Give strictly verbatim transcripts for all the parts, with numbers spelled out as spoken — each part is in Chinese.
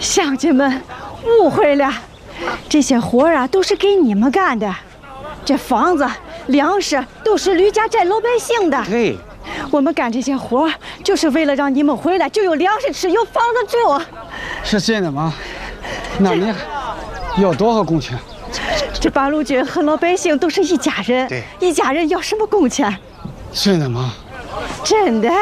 乡亲们误会了，这些活啊都是给你们干的，这房子、粮食都是吕家寨老百姓的。 对， 我们干这些活就是为了让你们回来就有粮食吃，有房子住。 是真的吗？那你要多少工钱？ 这八路军和老百姓都是一家人，一家人要什么工钱？ 真的吗？ 真的。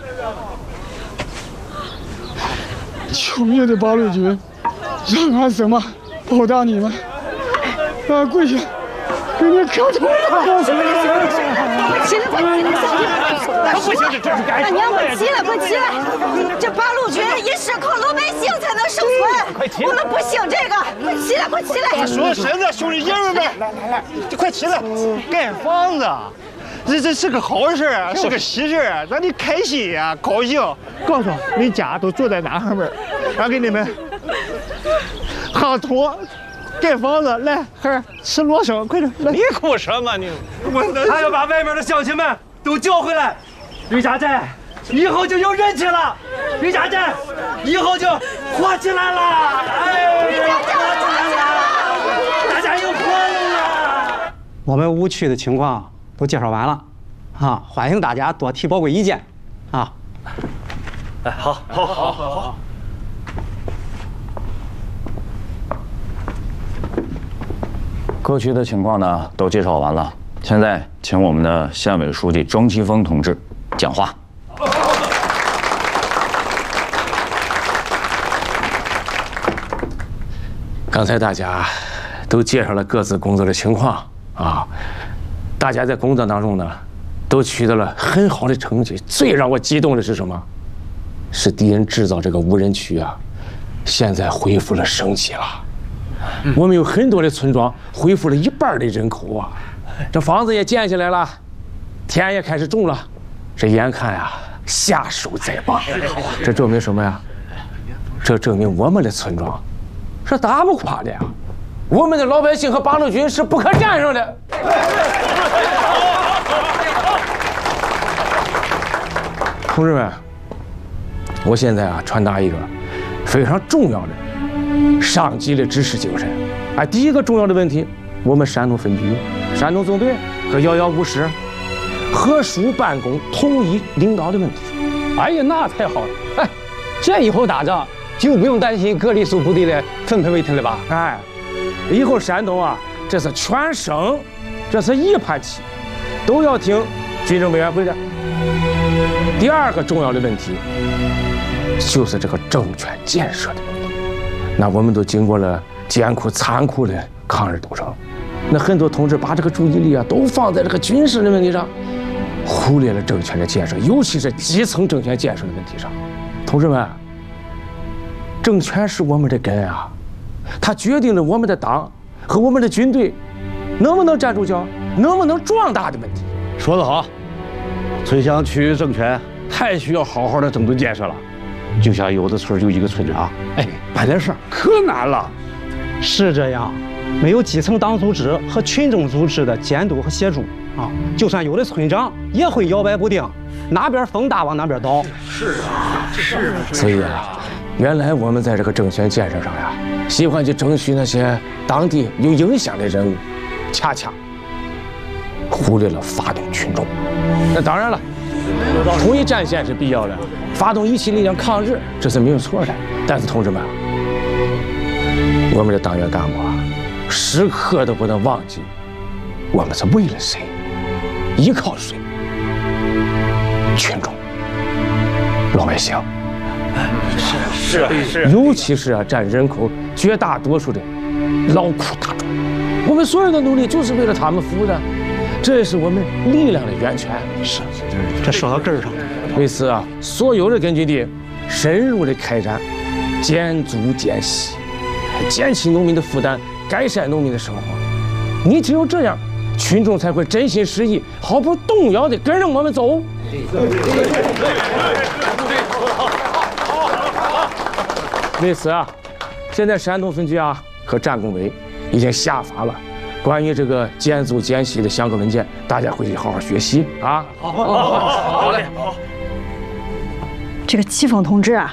求命的八路军，让俺怎么报答你们？俺跪下给你磕头了！ 行了，行了，可不行，这这是该。大娘，快起来，快起来！这八路军也是靠老百姓才能生存， 快起来！ 我们不信这个，快起来，快起来！ 说身子，兄弟爷们们，来来来，你快起来！盖房子，这这是个好事啊，是个喜事啊，让你开心呀，高兴。告诉你家都住在哪上面，俺给你们夯土。盖房子，来，孩儿吃罗生，快点！来， 你哭什么你？ 我还要把外面的乡亲们都叫回来，吕家寨以后就有人气了，吕家寨以后就火起来了，哎，火起来了，大家有活路了。 我们五区的情况都介绍完了，啊，欢迎大家多提宝贵意见，啊。 哎，好，好，好，好，好。 各区的情况呢都介绍完了，现在请我们的县委书记庄奇峰同志讲话。 刚才大家都介绍了各自工作的情况啊，大家在工作当中呢都取得了很好的成绩。最让我激动的是什么？是敌人制造这个无人区啊，现在恢复了生机了。我们有很多的村庄恢复了一半的人口啊，这房子也建起来了，田也开始种了，这眼看呀下手在棒。这证明什么呀？这证明我们的村庄是打不垮的呀，我们的老百姓和八路军是不可战胜的。同志们，我现在啊传达一个非常重要的上级的指示精神。哎，第一个重要的问题，我们山东分局、山东总队和幺幺五师合署办公统一领导的问题。 哎呀，那太好了！哎，这以后打仗就不用担心各里属部队的分配问题了吧？ 哎，以后山东啊，这是全省，这是一盘棋，都要听军政委员会的。第二个重要的问题，就是这个政权建设的问题。那我们都经过了艰苦残酷的抗日斗争，那很多同志把这个注意力啊都放在这个军事的问题上，忽略了政权的建设，尤其是基层政权建设的问题上。同志们，政权是我们的根啊，它决定了我们的党和我们的军队能不能站住脚，能不能壮大的问题。 说得好，村乡区域政权太需要好好的整顿建设了。就像有的村就一个村长，哎，办点事儿可难了。 是这样，没有基层党组织和群众组织的监督和协助啊，就算有的村长也会摇摆不定，哪边风大往哪边倒。 是啊，是啊。所以啊，原来我们在这个政权建设上呀，喜欢去争取那些当地有影响的人物，恰恰忽略了发动群众。那当然了，统一战线是必要的，发动一起力量抗日，这是没有错的。但是同志们，我们的党员干部啊，时刻都不能忘记，我们是为了谁，依靠谁？群众、老百姓， 是是是， 尤其是啊，占人口绝大多数的劳苦大众，我们所有的努力就是为了他们服务的，这是我们力量的源泉。 是，这说到根儿上。 为此啊，所有的根据地深入的开展减租减息，减轻农民的负担，改善农民的生活。你只有这样，群众才会真心实意、毫不动摇地跟着我们走。为此啊，现在山东分局啊和战工委已经下发了关于这个减租减息的相关文件，大家回去好好学习啊！ 好，好，好，好嘞，好。 这个戚风同志啊，